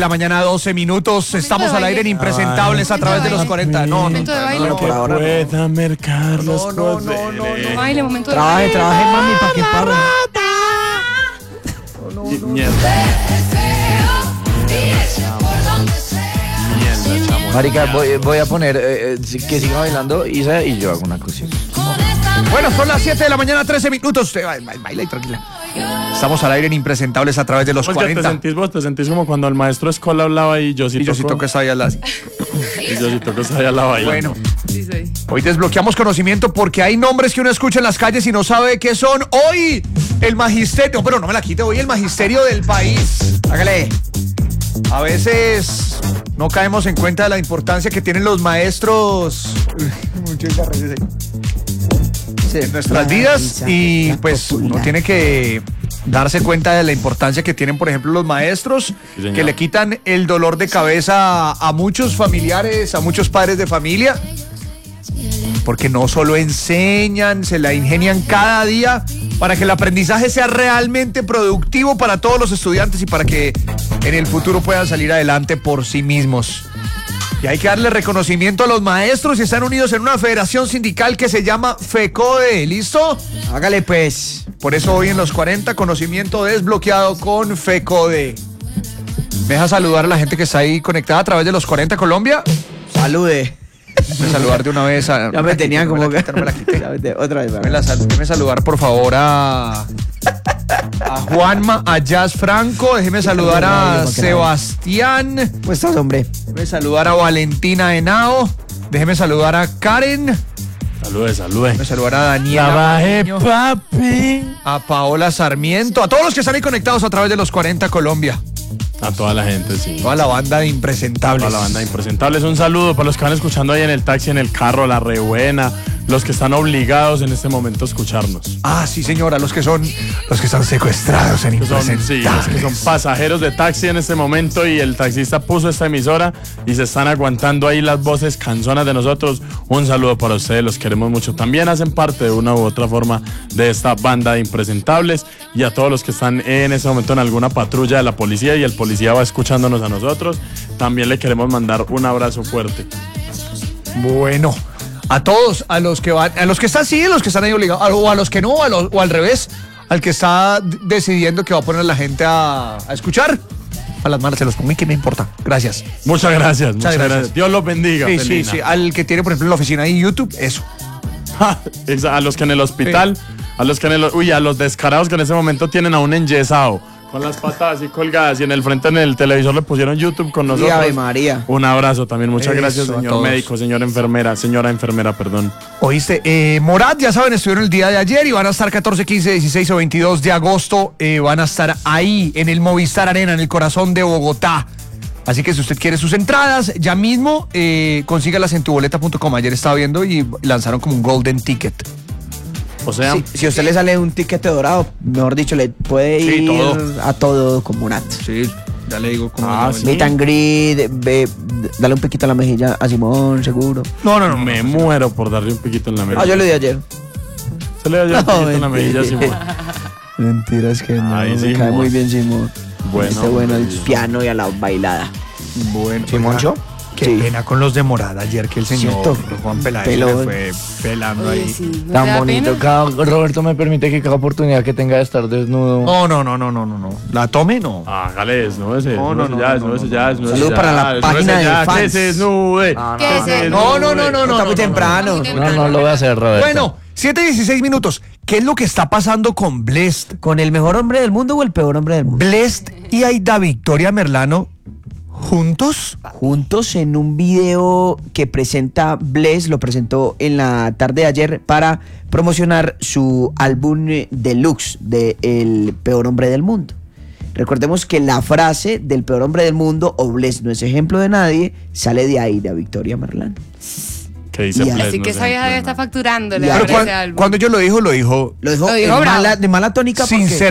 La mañana 12 minutos, estamos al aire en Impresentables a través de los 40. No, momento de baile. Por ahora pueda mercar los poderes. No baile, momento de Trabaje, mami, para que pague. Marica, voy a poner que siga bailando Isa y yo hago una cosita. Bueno, son las 7 de la mañana, 13 minutos. Usted baila y tranquila. Estamos al aire en Impresentables a través de los 40. Te sentís como cuando el maestro Escola hablaba y yo sí toco esa ahí a las... Y yo sí toco esa ahí a la baila. Bueno, hoy desbloqueamos conocimiento porque hay nombres que uno escucha en las calles y no sabe qué son. Hoy el magisterio, pero no me la quite, hoy el magisterio del país. Hágale. A veces no caemos en cuenta de la importancia que tienen los maestros en nuestras vidas y pues uno tiene que darse cuenta de la importancia que tienen, por ejemplo, los maestros, que le quitan el dolor de cabeza a muchos familiares, a muchos padres de familia, porque no solo enseñan, se la ingenian cada día para que el aprendizaje sea realmente productivo para todos los estudiantes y para que en el futuro puedan salir adelante por sí mismos. Y hay que darle reconocimiento a los maestros y están unidos en una federación sindical que se llama FECODE. ¿Listo? Hágale pues. Por eso hoy en los 40, conocimiento desbloqueado con FECODE. ¿Me deja saludar a la gente que está ahí conectada a través de los 40 Colombia? Salude. Déjame saludar de una vez a... Ya me tenían como que... No me la quité. Otra vez. Déjeme saludar, por favor, a Juanma, a Jazz Franco. Déjeme saludar a Sebastián. ¿Cómo estás, hombre? Déjeme saludar a Valentina Henao. Déjeme saludar a Karen. Salude. Déjeme saludar a Daniela. Trabaje, papi. A Paola Sarmiento. A todos los que están ahí conectados a través de los 40 Colombia. A toda la gente, sí. Toda la banda de Impresentables. Toda la banda de Impresentables. Un saludo para los que van escuchando ahí en el taxi, en el carro, la rebuena, los que están obligados en este momento a escucharnos. Ah, sí, señora, los que están secuestrados en Impresentables. Sí, los que son pasajeros de taxi en este momento y el taxista puso esta emisora y se están aguantando ahí las voces canzonas de nosotros. Un saludo para ustedes, los queremos mucho. También hacen parte de una u otra forma de esta banda de Impresentables y a todos los que están en este momento en alguna patrulla de la policía y el policía va escuchándonos a nosotros, también le queremos mandar un abrazo fuerte. Bueno, a todos, a los que están así, los que están ahí obligados, o a los que no, o al revés, al que está decidiendo que va a poner a la gente a escuchar, a las malas se los pongo y que me importa. Gracias. Muchas gracias. Dios los bendiga. Sí. Al que tiene, por ejemplo, en la oficina de YouTube, eso. A los que en el hospital, a los descarados que en ese momento tienen a un enyesado con las patas así colgadas y en el frente en el televisor le pusieron YouTube con nosotros. Ave María. Un abrazo también, muchas gracias, Eso, señor médico, señora enfermera, perdón. Oíste, Morat, ya saben, estuvieron el día de ayer y van a estar 14, 15, 16 o 22 de agosto, van a estar ahí en el Movistar Arena, en el corazón de Bogotá. Así que si usted quiere sus entradas, ya mismo consígalas en tuboleta.com. Ayer estaba viendo y lanzaron como un golden ticket. O sea, si a usted le sale un tiquete dorado, mejor dicho, le puede ir a todo como Morat. Sí, ya le digo como... Meet and greet, dale un piquito a la mejilla a Simón, seguro. No, me muero por darle un piquito en la mejilla. Yo le di ayer. Se le dio un piquito en la mejilla a Simón. Mentiras que no, Ay, me cae muy bien Simón. Bueno, el piano y a la bailada. Bueno, ¿Simón yo? Qué pena con los de Morada ayer que el señor Juan Peláez le fue pelando ahí. Sí, ¿no Tan te da bonito. pena? Roberto me permite que cada oportunidad que tenga de estar desnudo. No. ¿La tome? No. Hágale, desnúdese. No. Saludos para la página de fans. Que se desnude. No. Está muy temprano. No lo voy a hacer, Roberto. Bueno, 7:16 minutos. ¿Qué es lo que está pasando con Blessd? ¿Con el mejor hombre del mundo o el peor hombre del mundo? Blessd y Aida Victoria Merlano juntos. Juntos en un video que presenta Blessd, lo presentó en la tarde de ayer para promocionar su álbum deluxe de El Peor Hombre del Mundo. Recordemos que la frase del peor hombre del mundo o Blessd no es ejemplo de nadie sale de Aida Victoria Merlano. ¿Qué dice Y Blessd? Así que esa vieja ya está facturándole Ya, a Pero ese álbum. cuando yo lo dijo Lo dijo bravo. de mala tónica porque... sinceramente.